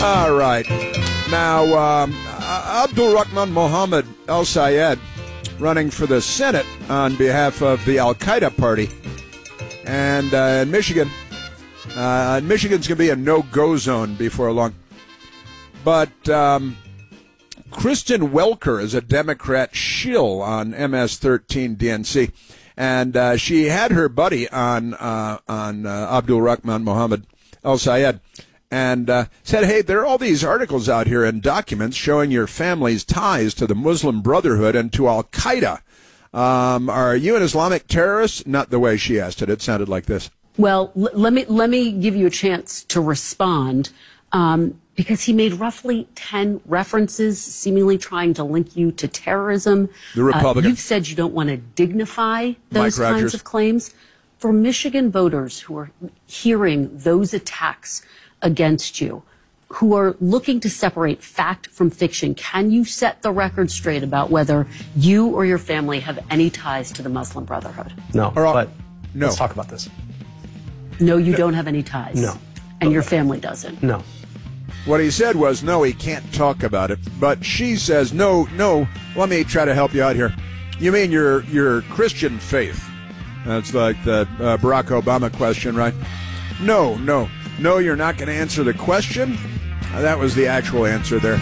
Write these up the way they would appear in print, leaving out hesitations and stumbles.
All right. Now, Abdul Rahman Mohammed Al Sayed running for the Senate on behalf of the Al-Qaeda party. And in Michigan, Michigan's going to be a no-go zone before long. But Kristen Welker is a Democrat shill on MS-13 DNC. And she had her buddy on Abdul Rahman Mohammed Al Sayed and said, hey, there are all these articles out here and documents showing your family's ties to the Muslim Brotherhood and to Al-Qaeda. Are you an Islamic terrorist? Not the way she asked it. It sounded like this. Well, let me give you a chance to respond, because he made roughly 10 references, seemingly trying to link you to terrorism. The Republican. You've said you don't want to dignify those kinds of claims. For Michigan voters who are hearing those attacks against you, who are looking to separate fact from fiction, can you set the record straight about whether you or your family have any ties to the Muslim Brotherhood? No, but no. Let's talk about this. No, you don't have any ties? No. And your family doesn't? No. What he said was, no, he can't talk about it. But she says, no, let me try to help you out here. You mean your Christian faith? That's like the Barack Obama question, right? No, you're not going to answer the question? That was the actual answer there.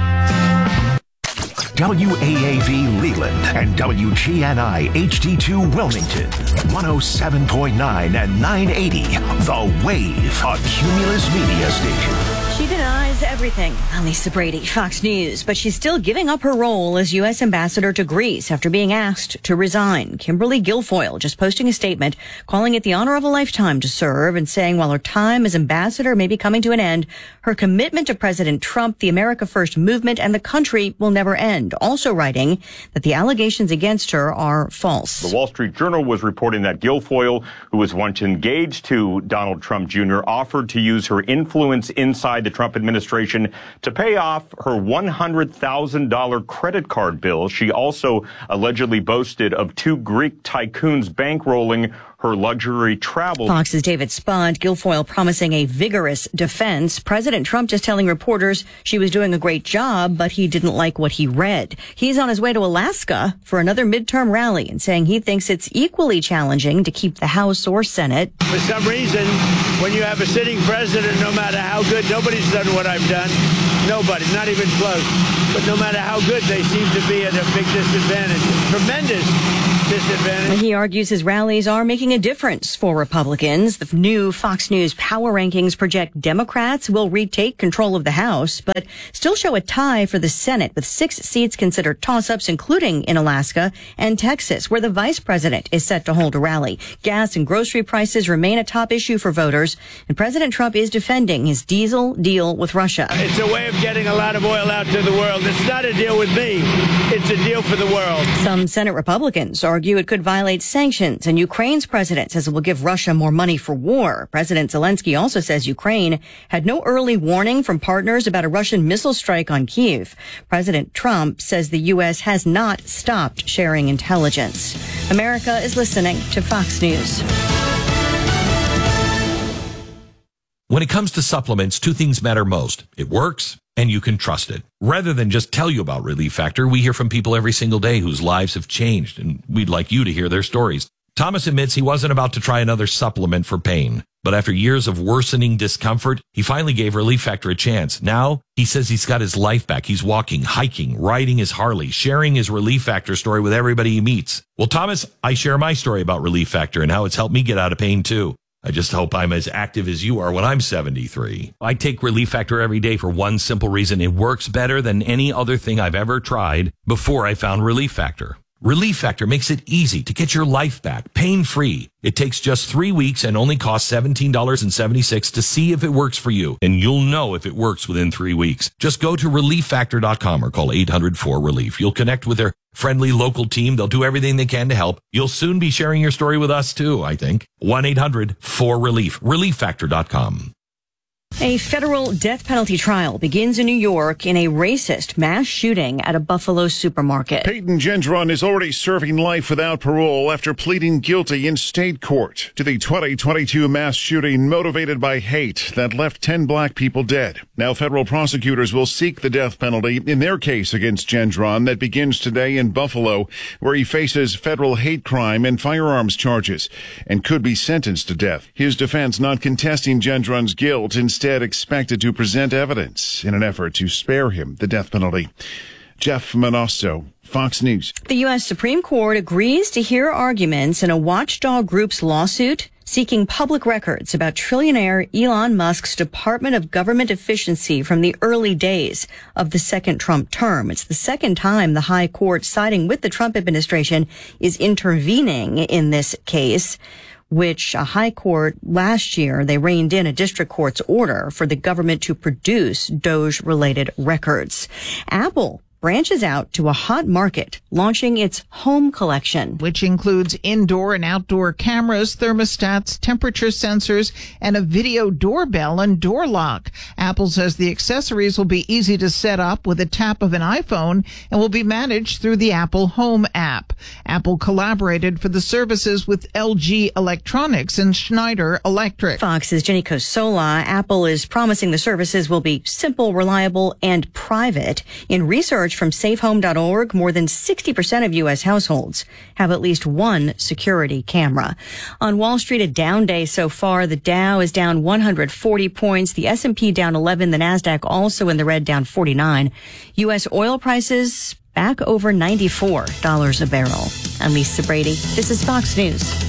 WAAV Leland and WGNI HD2 Wilmington, 107.9 and 980, The Wave, a Cumulus media station. She denies everything. Lisa Brady, Fox News, but she's still giving up her role as U.S. ambassador to Greece after being asked to resign. Kimberly Guilfoyle just posting a statement calling it the honor of a lifetime to serve and saying while her time as ambassador may be coming to an end, her commitment to President Trump, the America First movement, and the country will never end. Also writing that the allegations against her are false. The Wall Street Journal was reporting that Guilfoyle, who was once engaged to Donald Trump Jr., offered to use her influence inside the Trump administration to pay off her $100,000 credit card bill. She also allegedly boasted of two Greek tycoons bankrolling her luxury travel. Fox's David Spond, Guilfoyle promising a vigorous defense. President Trump just telling reporters she was doing a great job, but he didn't like what he read. He's on his way to Alaska for another midterm rally and saying he thinks it's equally challenging to keep the House or Senate. For some reason, when you have a sitting president, no matter how good, nobody's done what I've done. Nobody, not even close. But no matter how good, they seem to be at a big disadvantage. Tremendous disadvantage. He argues his rallies are making a difference for Republicans. The new Fox News power rankings project Democrats will retake control of the House, but still show a tie for the Senate, with 6 seats considered toss-ups, including in Alaska and Texas, where the vice president is set to hold a rally. Gas and grocery prices remain a top issue for voters, and President Trump is defending his diesel deal with Russia. It's a way of getting a lot of oil out to the world. It's not a deal with me. It's a deal for the world. Some Senate Republicans argue it could violate sanctions, and Ukraine's president says it will give Russia more money for war. President Zelensky also says Ukraine had no early warning from partners about a Russian missile strike on Kyiv. President Trump says the U.S. has not stopped sharing intelligence. America is listening to Fox News. When it comes to supplements, 2 things matter most. It works, and you can trust it. Rather than just tell you about Relief Factor, we hear from people every single day whose lives have changed, and we'd like you to hear their stories. Thomas admits he wasn't about to try another supplement for pain, but after years of worsening discomfort, he finally gave Relief Factor a chance. Now, he says he's got his life back. He's walking, hiking, riding his Harley, sharing his Relief Factor story with everybody he meets. Well, Thomas, I share my story about Relief Factor and how it's helped me get out of pain, too. I just hope I'm as active as you are when I'm 73. I take Relief Factor every day for one simple reason. It works better than any other thing I've ever tried before I found Relief Factor. Relief Factor makes it easy to get your life back, pain-free. It takes just 3 weeks and only costs $17.76 to see if it works for you. And you'll know if it works within 3 weeks. Just go to ReliefFactor.com or call 800-4RELIEF. You'll connect with their friendly local team. They'll do everything they can to help. You'll soon be sharing your story with us too, I think. 1-800-4RELIEF. ReliefFactor.com. A federal death penalty trial begins in New York in a racist mass shooting at a Buffalo supermarket. Peyton Gendron is already serving life without parole after pleading guilty in state court to the 2022 mass shooting motivated by hate that left 10 black people dead. Now federal prosecutors will seek the death penalty in their case against Gendron that begins today in Buffalo, where he faces federal hate crime and firearms charges and could be sentenced to death. His defense not contesting Gendron's guilt, instead expected to present evidence in an effort to spare him the death penalty. Jeff Manosso, Fox News. The U.S. Supreme Court agrees to hear arguments in a watchdog group's lawsuit seeking public records about trillionaire Elon Musk's Department of Government Efficiency from the early days of the second Trump term. It's the second time the High Court, siding with the Trump administration, is intervening in this case, which a high court last year, they reined in a district court's order for the government to produce Doge-related records. Apple branches out to a hot market, launching its home collection, which includes indoor and outdoor cameras, thermostats, temperature sensors, and a video doorbell and door lock. Apple says the accessories will be easy to set up with a tap of an iPhone and will be managed through the Apple Home app. Apple collaborated for the services with LG Electronics and Schneider Electric. Fox's Jenny Cosola. Apple is promising the services will be simple, reliable, and private. In research from safehome.org, more than 60% of U.S. households have at least one security camera. On Wall Street, a down day so far. The Dow is down 140 points. The S&P down 11. The Nasdaq also in the red, down 49. U.S. oil prices back over $94 a barrel. I'm Lisa Brady. This is Fox News.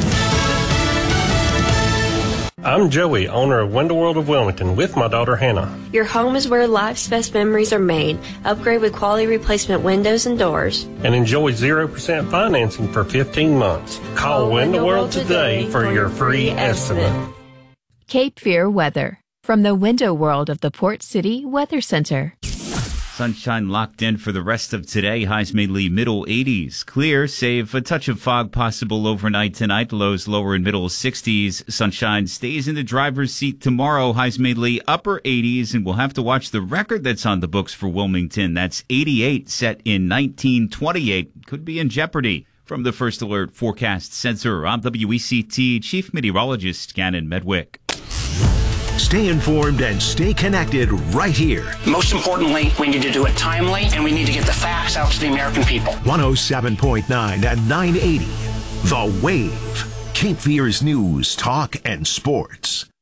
I'm Joey, owner of Window World of Wilmington, with my daughter Hannah. Your home is where life's best memories are made. Upgrade with quality replacement windows and doors. And enjoy 0% financing for 15 months. Call Window World today for your free estimate. Cape Fear weather from the Window World of the Port City Weather Center. Sunshine locked in for the rest of today. Highs mainly middle 80s. Clear, save a touch of fog possible overnight tonight. Lows lower and middle 60s. Sunshine stays in the driver's seat tomorrow. Highs mainly upper 80s. And we'll have to watch the record that's on the books for Wilmington. That's 88, set in 1928. Could be in jeopardy. From the First Alert Forecast Center, I'm WECT Chief Meteorologist Gannon Medwick. Stay informed and stay connected right here. Most importantly, we need to do it timely, and we need to get the facts out to the American people. 107.9 and 980. The Wave. Cape Fear's news, talk, and sports.